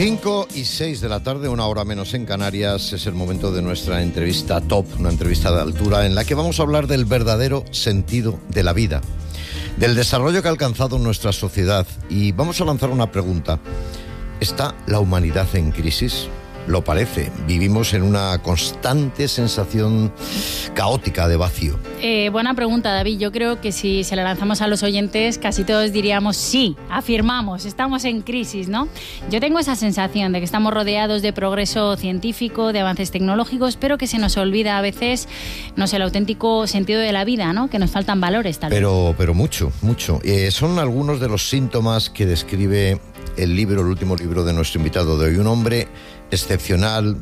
5:06 de la tarde, una hora menos en Canarias, es el momento de nuestra entrevista top, una entrevista de altura en la que vamos a hablar del verdadero sentido de la vida, del desarrollo que ha alcanzado nuestra sociedad, y vamos a lanzar una pregunta. ¿Está la humanidad en crisis? Lo parece. Vivimos en una constante sensación caótica de vacío. Buena pregunta, David. Yo creo que si se la lanzamos a los oyentes, casi todos diríamos sí, afirmamos, estamos en crisis, ¿no? Yo tengo esa sensación de que estamos rodeados de progreso científico, de avances tecnológicos, pero que se nos olvida a veces, no sé, el auténtico sentido de la vida, ¿no? Que nos faltan valores, tal vez. Pero mucho. Son algunos de los síntomas que describe el último libro de nuestro invitado de hoy, un hombre excepcional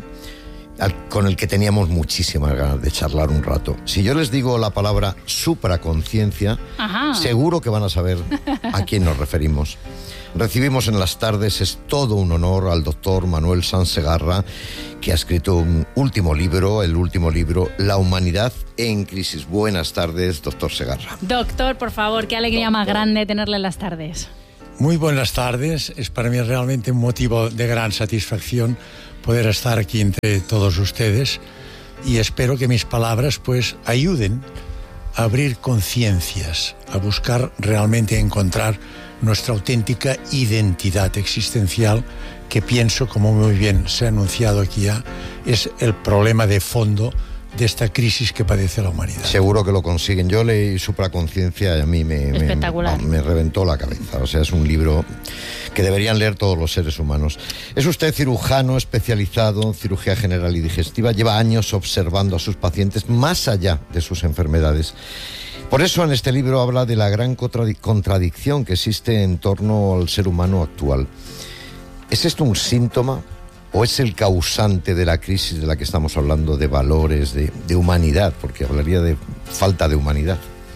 con el que teníamos muchísimas ganas de charlar un rato. Si yo les digo la palabra supraconciencia, seguro que van a saber a quién nos referimos. Recibimos en las tardes, es todo un honor, al doctor Manuel Sanz Segarra, que ha escrito el último libro, La humanidad en crisis. Buenas tardes, doctor Segarra. Doctor, por favor, qué alegría más grande tenerle en las tardes. Muy buenas tardes, es para mí realmente un motivo de gran satisfacción poder estar aquí entre todos ustedes, y espero que mis palabras pues ayuden a abrir conciencias, a buscar realmente encontrar nuestra auténtica identidad existencial, que pienso, como muy bien se ha anunciado aquí ya, es el problema de fondo de esta crisis que padece la humanidad. Seguro que lo consiguen. Yo leí Supraconciencia y a mí me reventó la cabeza. O sea, es un libro que deberían leer todos los seres humanos. Es usted cirujano especializado en cirugía general y digestiva. Lleva años observando a sus pacientes más allá de sus enfermedades. Por eso en este libro habla de la gran contradicción que existe en torno al ser humano actual. ¿Es esto un síntoma o es el causante de la crisis de la que estamos hablando, de valores, de humanidad? Porque hablaría de falta de humanidad.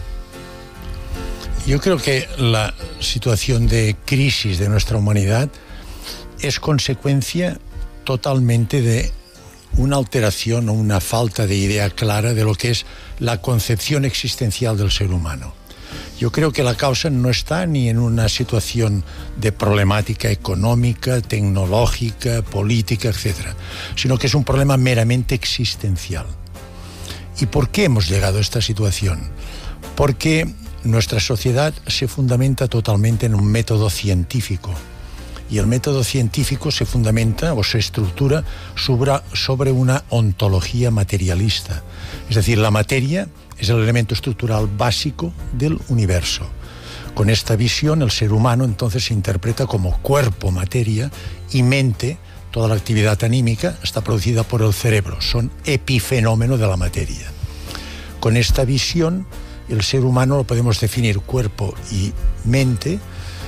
Yo creo que la situación de crisis de nuestra humanidad es consecuencia totalmente de una alteración o una falta de idea clara de lo que es la concepción existencial del ser humano. Yo creo que la causa no está ni en una situación de problemática económica, tecnológica, política, etc., sino que es un problema meramente existencial. ¿Y por qué hemos llegado a esta situación? Porque nuestra sociedad se fundamenta totalmente en un método científico. Y el método científico se fundamenta o se estructura sobre una ontología materialista. Es decir, la materia es el elemento estructural básico del universo. Con esta visión, el ser humano entonces se interpreta como cuerpo, materia y mente. Toda la actividad anímica está producida por el cerebro, son epifenómeno de la materia. Con esta visión, el ser humano lo podemos definir cuerpo y mente.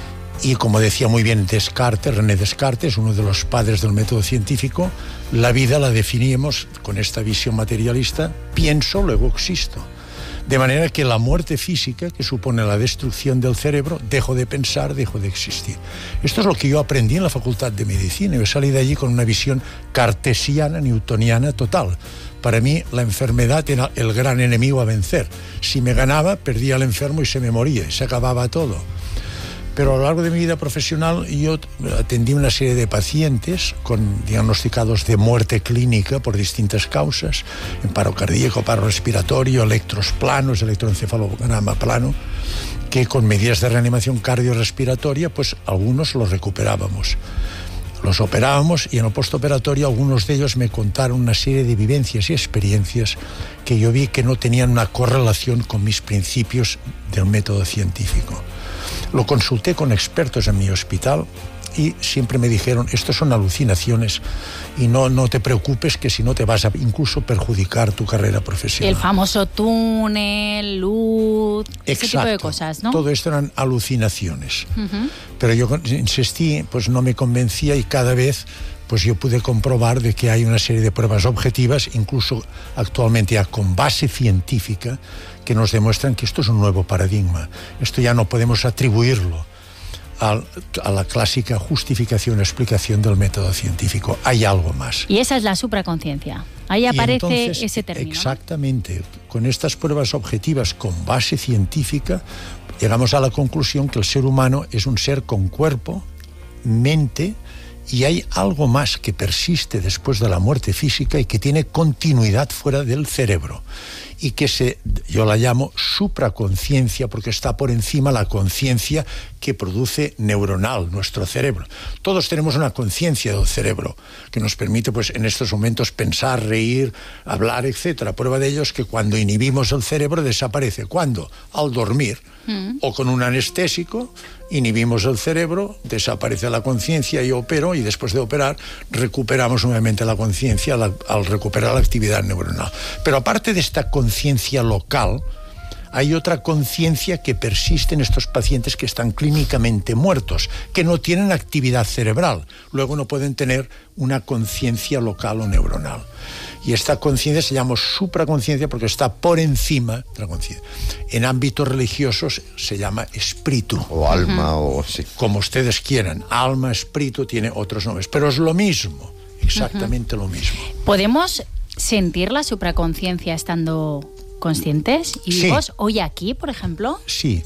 Y como decía muy bien René Descartes, uno de los padres del método científico, la vida la definimos con esta visión materialista: pienso, luego existo. De manera que la muerte física, que supone la destrucción del cerebro, dejo de pensar, dejo de existir. Esto es lo que yo aprendí en la Facultad de Medicina. Yo salí de allí con una visión cartesiana, newtoniana total. Para mí, la enfermedad era el gran enemigo a vencer. Si me ganaba, perdía al enfermo y se me moría, y se acababa todo. Pero a lo largo de mi vida profesional yo atendí una serie de pacientes con diagnosticados de muerte clínica por distintas causas, en paro cardíaco, paro respiratorio, electros planos, electroencefalograma plano, que con medidas de reanimación cardiorrespiratoria, pues algunos los recuperábamos. Los operábamos, y en el postoperatorio algunos de ellos me contaron una serie de vivencias y experiencias que yo vi que no tenían una correlación con mis principios del método científico. Lo consulté con expertos en mi hospital y siempre me dijeron: esto son alucinaciones y no te preocupes, que si no te vas a incluso perjudicar tu carrera profesional. El famoso túnel, luz, ese tipo de cosas, ¿no? Todo esto eran alucinaciones. Pero yo insistí, pues no me convencía, y cada vez pues yo pude comprobar de que hay una serie de pruebas objetivas, incluso actualmente ya con base científica, que nos demuestran que esto es un nuevo paradigma. Esto ya no podemos atribuirlo a la clásica justificación o explicación del método científico. Hay algo más. Y esa es la supraconciencia. Ahí aparece entonces, ese término. Exactamente. ¿No? Con estas pruebas objetivas con base científica, llegamos a la conclusión que el ser humano es un ser con cuerpo, mente Y hay algo más que persiste después de la muerte física y que tiene continuidad fuera del cerebro. Y que yo la llamo supraconciencia, porque está por encima la conciencia que produce neuronal, nuestro cerebro. Todos tenemos una conciencia del cerebro que nos permite, pues, en estos momentos pensar, reír, hablar, etc. Prueba de ello es que cuando inhibimos el cerebro desaparece. ¿Cuándo? Al dormir. O con un anestésico inhibimos el cerebro, desaparece la conciencia y opero, y después de operar recuperamos nuevamente la conciencia al recuperar la actividad neuronal. Pero aparte de esta conciencia local, hay otra conciencia que persiste en estos pacientes que están clínicamente muertos, que no tienen actividad cerebral. Luego no pueden tener una conciencia local o neuronal. Y esta conciencia se llama supraconciencia porque está por encima de la conciencia. En ámbitos religiosos se llama espíritu. O alma, o sí. Como ustedes quieran. Alma, espíritu, tiene otros nombres. Pero es lo mismo, exactamente lo mismo. ¿Podemos sentir la supraconciencia estando conscientes y vivos? Sí. Hoy aquí, por ejemplo. Sí.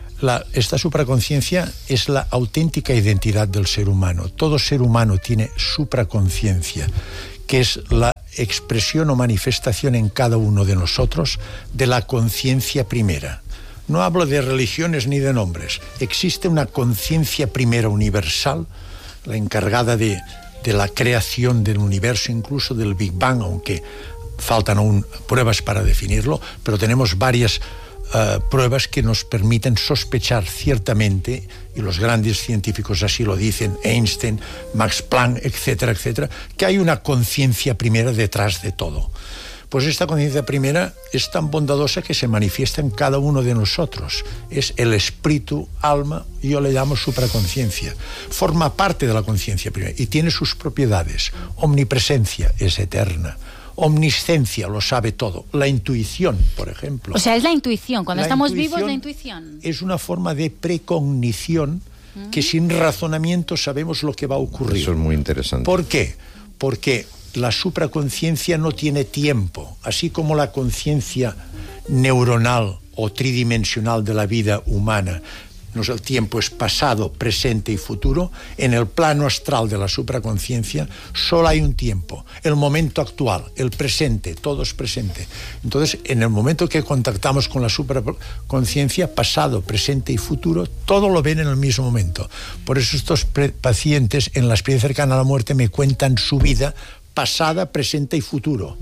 Esta supraconciencia es la auténtica identidad del ser humano. Todo ser humano tiene supraconciencia, que es la expresión o manifestación en cada uno de nosotros de la conciencia primera. No hablo de religiones ni de nombres. Existe una conciencia primera universal, la encargada de la creación del universo, incluso del Big Bang, aunque faltan aún pruebas para definirlo, pero tenemos varias pruebas que nos permiten sospechar ciertamente, y los grandes científicos así lo dicen, Einstein, Max Planck, etcétera, etcétera, que hay una conciencia primera detrás de todo. Pues esta conciencia primera es tan bondadosa que se manifiesta en cada uno de nosotros. Es el espíritu, alma, yo le llamo supraconciencia. Forma parte de la conciencia primera y tiene sus propiedades. Omnipresencia, es eterna. Omniscencia, lo sabe todo. La intuición, por ejemplo. O sea, es la intuición. Cuando estamos vivos, la intuición. Es una forma de precognición que sin razonamiento sabemos lo que va a ocurrir. Eso es muy interesante. ¿Por qué? Porque la supraconciencia no tiene tiempo. Así como la conciencia neuronal o tridimensional de la vida humana, el tiempo es pasado, presente y futuro, en el plano astral de la supraconciencia solo hay un tiempo, el momento actual, el presente, todo es presente. Entonces, en el momento que contactamos con la supraconciencia, pasado, presente y futuro, todo lo ven en el mismo momento. Por eso estos pacientes en la experiencia cercana a la muerte me cuentan su vida pasada, presente y futuro.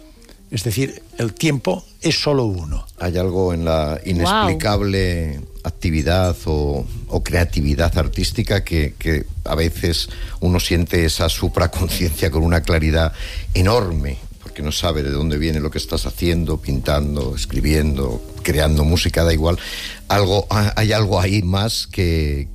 Es decir, el tiempo es solo uno. Hay algo en la inexplicable actividad o creatividad artística que a veces uno siente esa supraconciencia con una claridad enorme, porque no sabe de dónde viene lo que estás haciendo, pintando, escribiendo, creando música, da igual. Hay algo ahí más que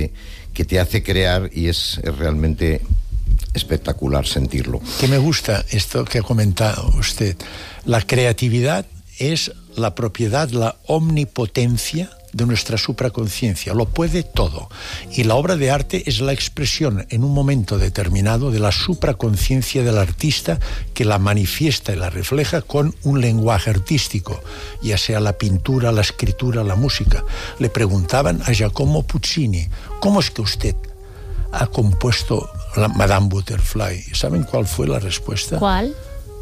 te hace crear, y es realmente espectacular sentirlo. Que me gusta esto que ha comentado usted. La creatividad es la propiedad, la omnipotencia de nuestra supraconciencia. Lo puede todo. Y la obra de arte es la expresión en un momento determinado de la supraconciencia del artista, que la manifiesta y la refleja con un lenguaje artístico, ya sea la pintura, la escritura, la música. Le preguntaban a Giacomo Puccini: ¿cómo es que usted ha compuesto la Madame Butterfly? ¿Saben cuál fue la respuesta? ¿Cuál?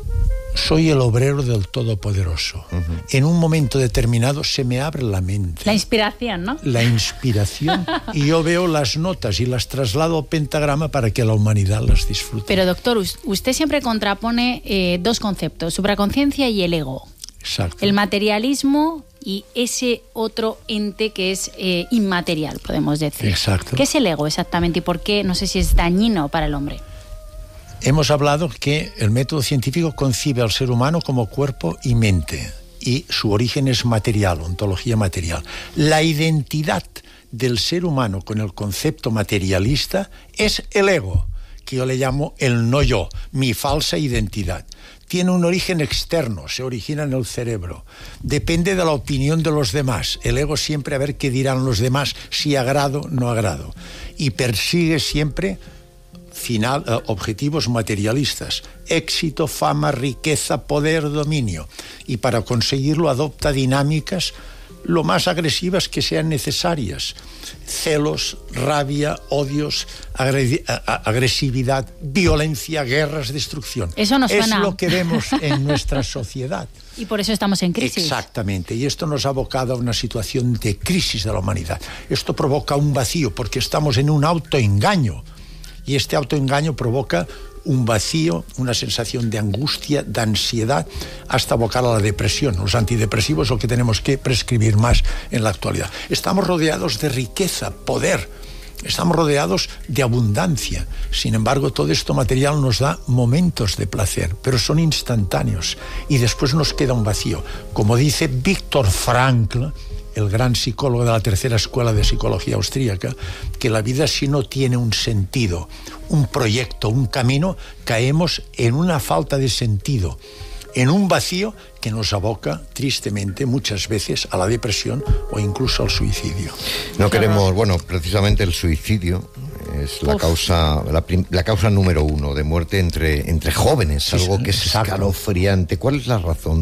Soy el obrero del Todopoderoso. En un momento determinado se me abre la mente. La inspiración, ¿no? La inspiración. Y yo veo las notas y las traslado al pentagrama para que la humanidad las disfrute. Pero, doctor, usted siempre contrapone dos conceptos: supraconciencia y el ego. Exacto. El materialismo y ese otro ente que es inmaterial, podemos decir. Exacto. ¿Qué es el ego exactamente y por qué? No sé si es dañino para el hombre. Hemos hablado que el método científico concibe al ser humano como cuerpo y mente, y su origen es material, ontología material. La identidad del ser humano con el concepto materialista es el ego, que yo le llamo el no yo, mi falsa identidad. Tiene un origen externo, se origina en el cerebro. Depende de la opinión de los demás. El ego siempre a ver qué dirán los demás, si agrado o no agrado. Y persigue siempre objetivos materialistas: éxito, fama, riqueza, poder, dominio. Y para conseguirlo adopta dinámicas lo más agresivas que sean necesarias. Celos, rabia, odios, agresividad, violencia, guerras, destrucción. Eso nos suena. Es lo que vemos en nuestra sociedad. Y por eso estamos en crisis. Exactamente, y esto nos ha abocado a una situación de crisis de la humanidad. Esto provoca un vacío, porque estamos en un autoengaño, y este autoengaño provoca un vacío, una sensación de angustia, de ansiedad, hasta abocar a la depresión. Los antidepresivos es lo que tenemos que prescribir más en la actualidad. Estamos rodeados de riqueza, poder, estamos rodeados de abundancia. Sin embargo, todo esto material nos da momentos de placer, pero son instantáneos, y después nos queda un vacío. Como dice Viktor Frankl, el gran psicólogo de la tercera escuela de psicología austríaca, que la vida, si no tiene un sentido, un proyecto, un camino, caemos en una falta de sentido, en un vacío que nos aboca tristemente muchas veces a la depresión o incluso al suicidio. No queremos, bueno, precisamente el suicidio es la causa, la causa número 1 de muerte entre jóvenes, sí, algo que es escalofriante. ¿Cuál es la razón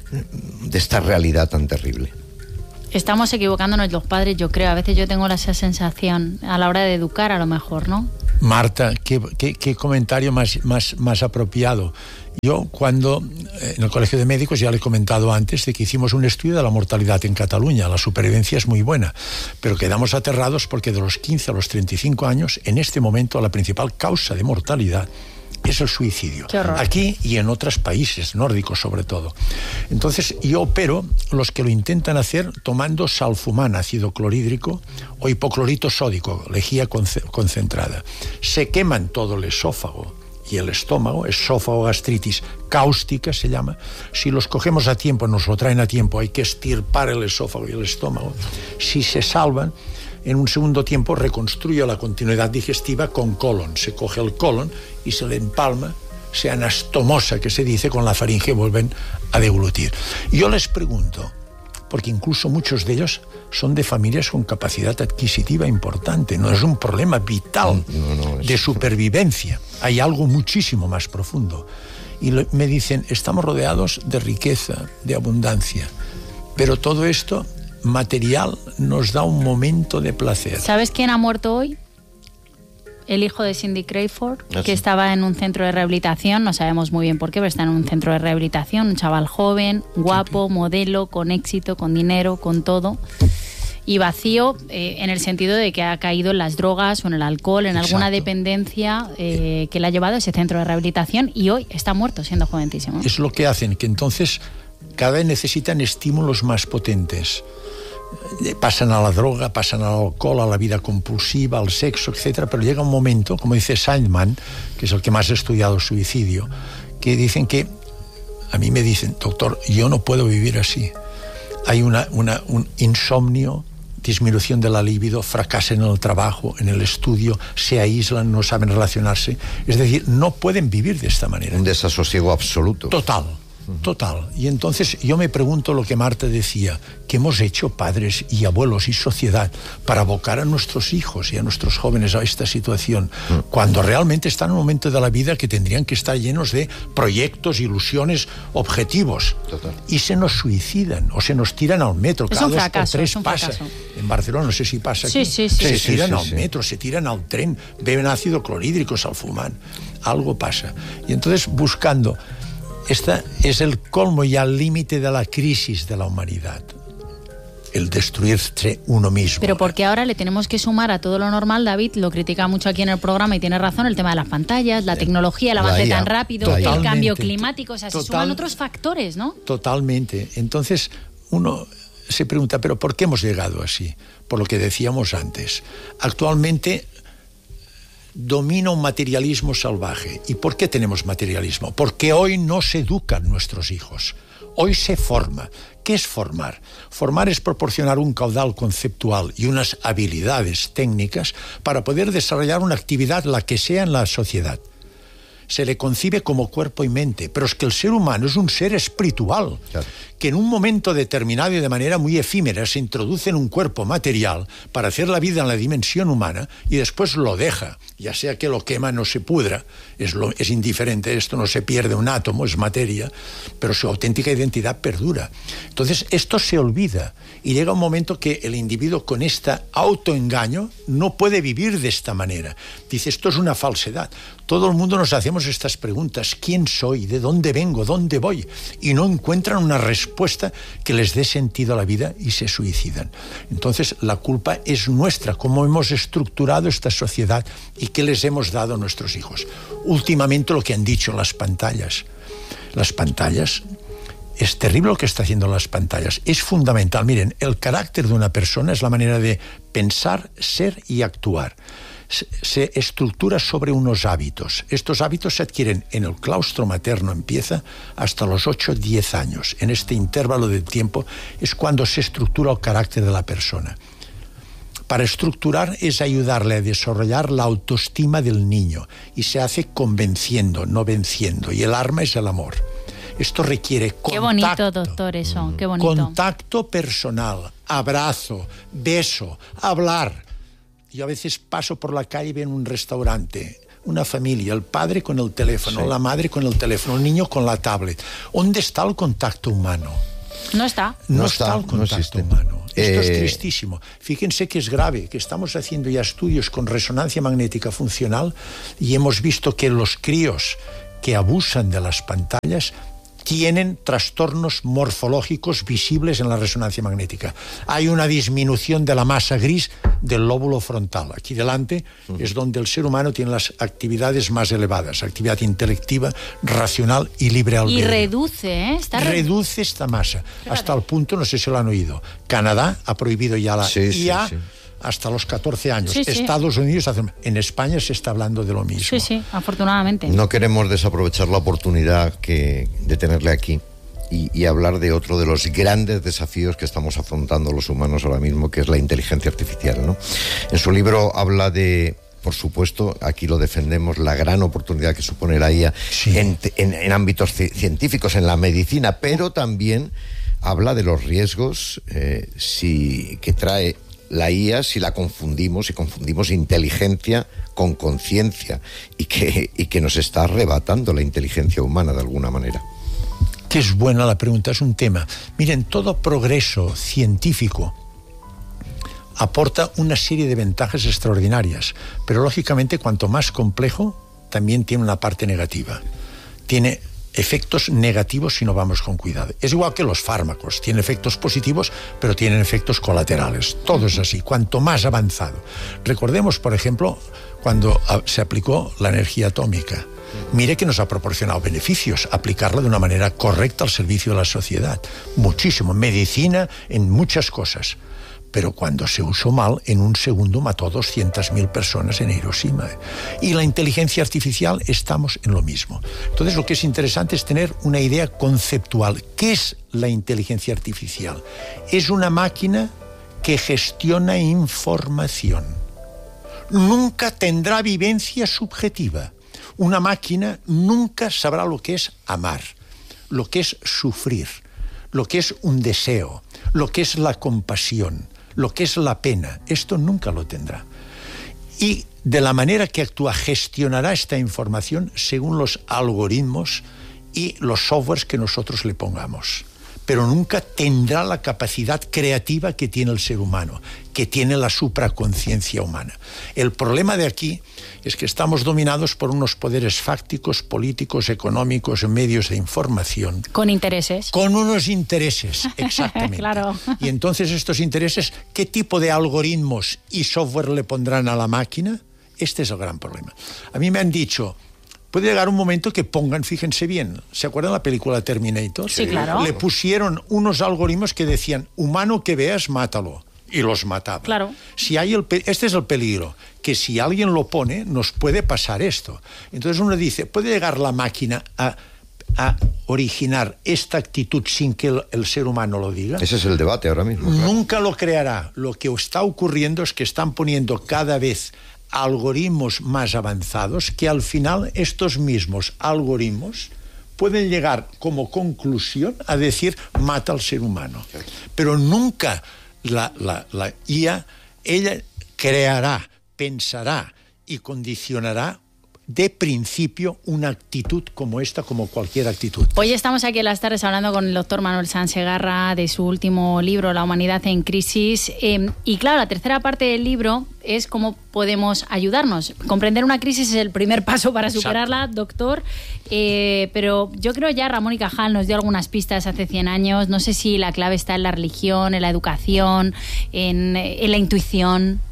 de esta realidad tan terrible? Estamos equivocándonos los padres, yo creo. A veces yo tengo esa sensación a la hora de educar, a lo mejor, ¿no? Marta, qué comentario más apropiado. Yo cuando en el Colegio de Médicos, ya le he comentado antes, de que hicimos un estudio de la mortalidad en Cataluña. La supervivencia es muy buena, pero quedamos aterrados porque de los 15 a los 35 años, en este momento, la principal causa de mortalidad es el suicidio. Qué horror. Aquí y en otros países nórdicos sobre todo. Entonces yo opero los que lo intentan hacer tomando salfumán, ácido clorhídrico, o hipoclorito sódico, lejía concentrada. Se queman todo el esófago y el estómago, esófago gastritis cáustica se llama. Si los cogemos a tiempo, nos lo traen a tiempo, hay que estirpar el esófago y el estómago. Si se salvan, en un segundo tiempo reconstruye la continuidad digestiva con colon. Se coge el colon y se le empalma, se anastomosa, que se dice, con la faringe, vuelven a deglutir. Yo les pregunto, porque incluso muchos de ellos son de familias con capacidad adquisitiva importante, no es un problema vital de supervivencia, hay algo muchísimo más profundo. Y me dicen, estamos rodeados de riqueza, de abundancia, pero todo esto material nos da un momento de placer. ¿Sabes quién ha muerto hoy? El hijo de Cindy Crawford, que estaba en un centro de rehabilitación, no sabemos muy bien por qué, pero está en un centro de rehabilitación, un chaval joven, guapo, modelo, con éxito, con dinero, con todo, y vacío en el sentido de que ha caído en las drogas o en el alcohol, en alguna dependencia que le ha llevado a ese centro de rehabilitación, y hoy está muerto siendo joventísimo. Es lo que hacen, que entonces cada vez necesitan estímulos más potentes. Pasan a la droga, pasan al alcohol, a la vida compulsiva, al sexo, etcétera, pero llega un momento, como dice Sandman, que es el que más ha estudiado el suicidio, que dicen que, a mí me dicen, doctor, yo no puedo vivir así. Hay un insomnio, disminución de la libido, fracasan en el trabajo, en el estudio, se aíslan, no saben relacionarse. Es decir, no pueden vivir de esta manera. Un desasosiego absoluto. Total. Y entonces yo me pregunto lo que Marta decía, ¿qué hemos hecho padres y abuelos y sociedad para abocar a nuestros hijos y a nuestros jóvenes a esta situación, cuando realmente están en un momento de la vida que tendrían que estar llenos de proyectos, ilusiones, objetivos? Total. Y se nos suicidan o se nos tiran al metro. Es cada un 2 fracaso, o 3 es un pasa. fracaso. En Barcelona no sé si pasa aquí. Sí. Se tiran al metro, se tiran al tren, beben ácido clorhídrico, salfumán. Algo pasa. Y entonces buscando... Esta es el colmo y al límite de la crisis de la humanidad, el destruirse uno mismo. Pero porque ahora le tenemos que sumar a todo lo normal, David, lo critica mucho aquí en el programa y tiene razón, el tema de las pantallas, la tecnología, el avance tan rápido, el cambio climático, o sea, se suman otros factores, ¿no? Totalmente. Entonces uno se pregunta, ¿pero por qué hemos llegado así? Por lo que decíamos antes. Actualmente domina un materialismo salvaje. ¿Y por qué tenemos materialismo? Porque hoy no se educan nuestros hijos. Hoy se forma. ¿Qué es formar? Formar es proporcionar un caudal conceptual y unas habilidades técnicas para poder desarrollar una actividad, la que sea, en la sociedad. se le concibe como cuerpo y mente, pero es que el ser humano es un ser espiritual, claro, que en un momento determinado y de manera muy efímera se introduce en un cuerpo material para hacer la vida en la dimensión humana y después lo deja, ya sea que lo quema, no se pudra, es indiferente, esto no se pierde un átomo, es materia, pero su auténtica identidad perdura. Entonces esto se olvida y llega un momento que el individuo con este autoengaño no puede vivir de esta manera. Dice, esto es una falsedad. Todo el mundo nos hacemos estas preguntas: ¿quién soy? ¿De dónde vengo? ¿Dónde voy? Y no encuentran una respuesta que les dé sentido a la vida y se suicidan. Entonces la culpa es nuestra, cómo hemos estructurado esta sociedad y qué les hemos dado a nuestros hijos. Últimamente lo que han dicho las pantallas. Las pantallas, es terrible lo que está haciendo las pantallas. Es fundamental. Miren, el carácter de una persona es la manera de pensar, ser y actuar. Se estructura sobre unos hábitos. Estos hábitos se adquieren en el claustro materno, empieza hasta los 8 o 10 años. En este intervalo de tiempo es cuando se estructura el carácter de la persona. Para estructurar es ayudarle a desarrollar la autoestima del niño y se hace convenciendo, no venciendo. Y el arma es el amor. Esto requiere contacto. Qué bonito, doctor, eso. Qué bonito. Contacto personal, abrazo, beso, hablar. Yo a veces paso por la calle y veo en un restaurante una familia, el padre con el teléfono, sí, la madre con el teléfono, el niño con la tablet. ¿Dónde está el contacto humano? No está. No está el contacto humano. Esto es tristísimo. Fíjense que es grave, que estamos haciendo ya estudios con resonancia magnética funcional y hemos visto que los críos que abusan de las pantallas tienen trastornos morfológicos visibles en la resonancia magnética. Hay una disminución de la masa gris del lóbulo frontal. Aquí delante es donde el ser humano tiene las actividades más elevadas, actividad intelectiva, racional y libre albedrío. Y reduce, ¿eh? Reduce esta masa. Fíjate. Hasta el punto, no sé si lo han oído, Canadá ha prohibido ya la IA. Sí. Hasta los 14 años. Sí, sí. Estados Unidos, en España se está hablando de lo mismo. Sí, sí, afortunadamente. No queremos desaprovechar la oportunidad de tenerle aquí y hablar de otro de los grandes desafíos que estamos afrontando los humanos ahora mismo, que es la inteligencia artificial, ¿no? En su libro habla de, por supuesto, aquí lo defendemos, la gran oportunidad que supone la IA, sí, en ámbitos científicos, en la medicina, pero también habla de los riesgos que trae la IA si confundimos inteligencia con conciencia y que nos está arrebatando la inteligencia humana de alguna manera. Que es buena la pregunta, es un tema. Miren, todo progreso científico aporta una serie de ventajas extraordinarias, pero lógicamente cuanto más complejo también tiene una parte negativa. Tiene efectos negativos si no vamos con cuidado. Es igual que los fármacos, tienen efectos positivos, pero tienen efectos colaterales. Todo es así, cuanto más avanzado. Recordemos, por ejemplo, cuando se aplicó la energía atómica. Mire que nos ha proporcionado beneficios, aplicarla de una manera correcta al servicio de la sociedad. Muchísimo, medicina, en muchas cosas. Pero cuando se usó mal, en un segundo mató a 200.000 personas en Hiroshima. Y la inteligencia artificial estamos en lo mismo. Entonces lo que es interesante es tener una idea conceptual. ¿Qué es la inteligencia artificial? Es una máquina que gestiona información. Nunca tendrá vivencia subjetiva. Una máquina nunca sabrá lo que es amar, lo que es sufrir, lo que es un deseo, lo que es la compasión, lo que es la pena. Esto nunca lo tendrá. Y de la manera que actúa, gestionará esta información según los algoritmos y los softwares que nosotros le pongamos. Pero nunca tendrá la capacidad creativa que tiene el ser humano, que tiene la supraconciencia humana. El problema de aquí es que estamos dominados por unos poderes fácticos, políticos, económicos, medios de información. Con intereses. Con unos intereses, exactamente. Claro. Y entonces estos intereses, ¿qué tipo de algoritmos y software le pondrán a la máquina? Este es el gran problema. A mí me han dicho, puede llegar un momento que pongan, fíjense bien, ¿se acuerdan la película Terminator? Sí, claro. Le pusieron unos algoritmos que decían, humano que veas, mátalo. Y los mataba. Claro. Si hay este es el peligro, que si alguien lo pone, nos puede pasar esto. Entonces uno dice, ¿puede llegar la máquina a originar esta actitud sin que el ser humano lo diga? Ese es el debate ahora mismo. Claro. Nunca lo creará. Lo que está ocurriendo es que están poniendo cada vez algoritmos más avanzados, que al final estos mismos algoritmos pueden llegar como conclusión a decir mata al ser humano. Pero nunca la IA, ella creará, pensará y condicionará de principio una actitud como esta, como cualquier actitud. Hoy estamos aquí en Las Tardes hablando con el doctor Manuel Sanz Segarra de su último libro, La humanidad en crisis. Y claro, la tercera parte del libro es cómo podemos ayudarnos. Comprender una crisis es el primer paso para superarla, doctor. Pero yo creo ya Ramón y Cajal nos dio algunas pistas hace 100 años. No sé si la clave está en la religión, en la educación, en la intuición.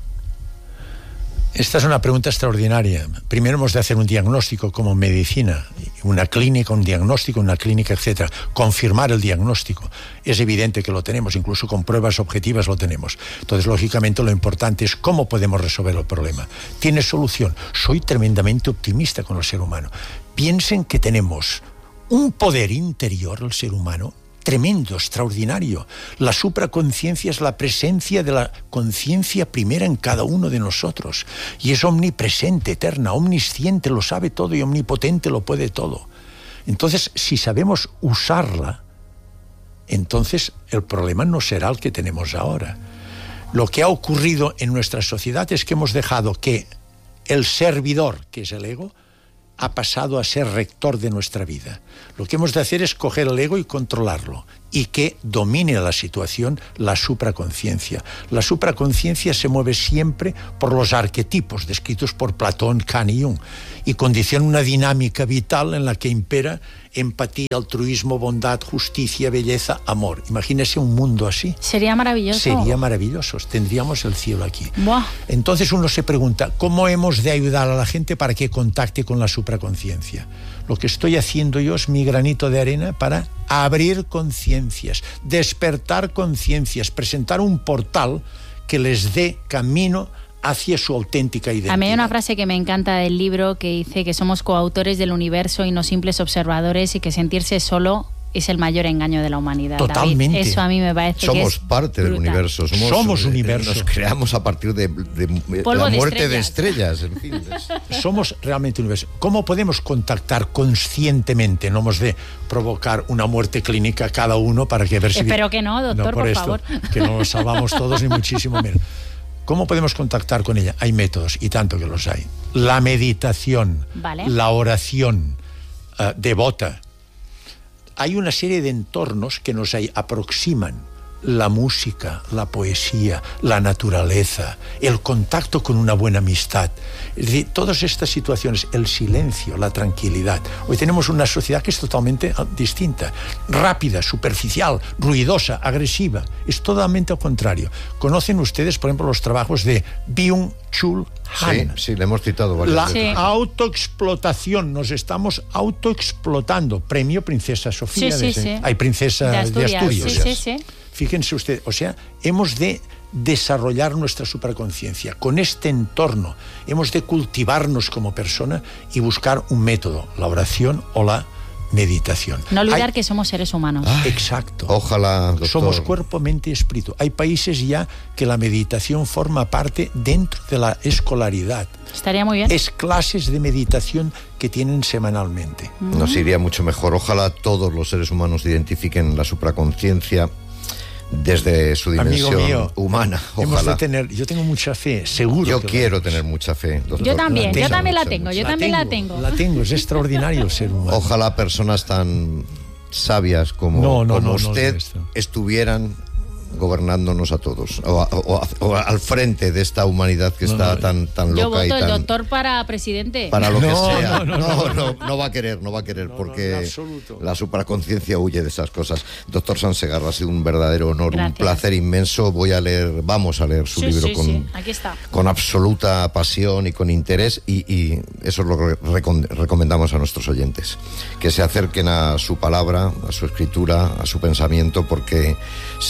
Esta es una pregunta extraordinaria. Primero hemos de hacer un diagnóstico como medicina, una clínica, un diagnóstico, una clínica, etcétera. Confirmar el diagnóstico. Es evidente que lo tenemos, incluso con pruebas objetivas lo tenemos. Entonces, lógicamente, lo importante es cómo podemos resolver el problema. ¿Tiene solución? Soy tremendamente optimista con el ser humano. Piensen que tenemos un poder interior, el ser humano, tremendo, extraordinario. La supraconciencia es la presencia de la conciencia primera en cada uno de nosotros. Y es omnipresente, eterna, omnisciente, lo sabe todo y omnipotente, lo puede todo. Entonces, si sabemos usarla, entonces el problema no será el que tenemos ahora. Lo que ha ocurrido en nuestra sociedad es que hemos dejado que el servidor, que es el ego, ha pasado a ser rector de nuestra vida. Lo que hemos de hacer es coger el ego y controlarlo, y que domine la situación la supraconciencia. La supraconciencia se mueve siempre por los arquetipos descritos por Platón, Kant y Jung, y condiciona una dinámica vital en la que impera empatía, altruismo, bondad, justicia, belleza, amor. Imagínese un mundo así. Sería maravilloso. Sería maravilloso. Tendríamos el cielo aquí. Buah. Entonces uno se pregunta, ¿cómo hemos de ayudar a la gente para que contacte con la supraconciencia? Lo que estoy haciendo yo es mi granito de arena para abrir conciencias, despertar conciencias, presentar un portal que les dé camino hacia su auténtica identidad. A mí hay una frase que me encanta del libro que dice que somos coautores del universo y no simples observadores, y que sentirse solo es el mayor engaño de la humanidad. Totalmente. David, eso a mí me parece somos que es parte del brutal. universo. Somos universo. Nos creamos a partir de la muerte de estrellas. En fin, somos realmente universo. ¿Cómo podemos contactar conscientemente? No hemos de provocar una muerte clínica cada uno para que ver si... Espero que no, doctor, por favor. Que no nos salvamos todos, ni muchísimo menos. ¿Cómo podemos contactar con ella? Hay métodos, y tanto que los hay. La meditación, vale. La oración devota. Hay una serie de entornos que nos aproximan. La música, la poesía, la naturaleza, el contacto con una buena amistad. Es decir, todas estas situaciones, el silencio, la tranquilidad. Hoy tenemos una sociedad que es totalmente distinta. Rápida, superficial, ruidosa, agresiva. Es totalmente al contrario. ¿Conocen ustedes, por ejemplo, los trabajos de Byung-Chul Han? Sí, le hemos citado varias veces. La autoexplotación, nos estamos autoexplotando. Premio Princesa Sofía. Sí. Hay Princesa de Asturias. Sí. Fíjense usted, o sea, hemos de desarrollar nuestra supraconciencia. Con este entorno hemos de cultivarnos como persona y buscar un método, la oración o la meditación. No olvidar que somos seres humanos. Exacto. Ojalá, doctor. Somos cuerpo, mente y espíritu. Hay países ya que la meditación forma parte dentro de la escolaridad. Estaría muy bien. Es clases de meditación que tienen semanalmente. Nos iría mucho mejor. Ojalá todos los seres humanos identifiquen la supraconciencia desde su dimensión humana. Ojalá. Yo tengo mucha fe, seguro. Yo quiero tener mucha fe, doctor. Yo también la tengo. La tengo, es extraordinario el ser humano. Ojalá personas tan sabias como usted estuvieran gobernándonos a todos, o al frente de esta humanidad que está tan loca. Yo voto y tan... el doctor para presidente. Para lo que sea. No va a querer, porque la supraconciencia huye de esas cosas. Doctor Sanz Segarra, ha sido un verdadero honor, un placer inmenso. Vamos a leer su libro Aquí está. Con absoluta pasión y con interés, y eso es lo que recomendamos a nuestros oyentes, que se acerquen a su palabra, a su escritura, a su pensamiento, porque seguramente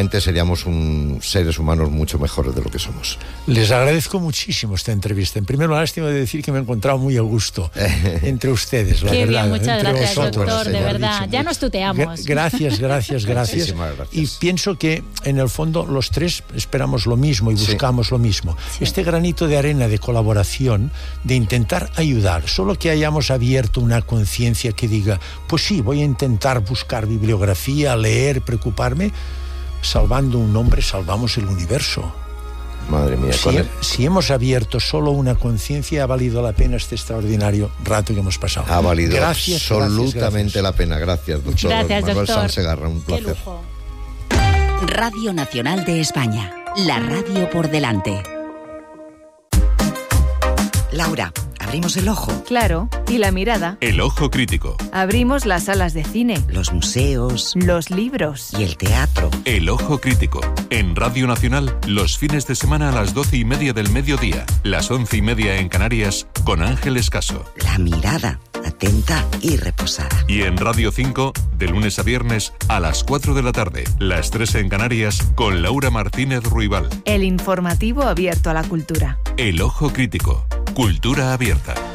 seguramente seríamos seres humanos mucho mejores de lo que somos. Les agradezco muchísimo esta entrevista. En primer lugar, tengo que decir que me he encontrado muy a gusto entre ustedes, la Qué verdad. Bien, muchas gracias, vosotros, doctor, de verdad. Ya nos tuteamos. Gracias. Y pienso que, en el fondo, los tres esperamos lo mismo y buscamos lo mismo. Sí. Este granito de arena de colaboración, de intentar ayudar, solo que hayamos abierto una conciencia que diga, pues sí, voy a intentar buscar bibliografía, leer, preocuparme, salvando un hombre, salvamos el universo. Madre mía. Si hemos abierto solo una conciencia, ha valido la pena este extraordinario rato que hemos pasado. Ha valido absolutamente la pena. Gracias, doctor. Gracias, Manuel doctor. Sanz Segarra, un placer. Radio Nacional de España. La radio por delante. Laura, ¿abrimos el ojo? Claro, y la mirada. El ojo crítico. Abrimos las salas de cine. Los museos. Los libros. Y el teatro. El ojo crítico. En Radio Nacional, los fines de semana a las 12:30 del mediodía, las 11:30 en Canarias, con Ángeles Caso. La mirada, atenta y reposada. Y en Radio 5, de lunes a viernes, a las 4 de la tarde, las 3 en Canarias, con Laura Martínez Ruibal. El informativo abierto a la cultura. El ojo crítico. Cultura abierta.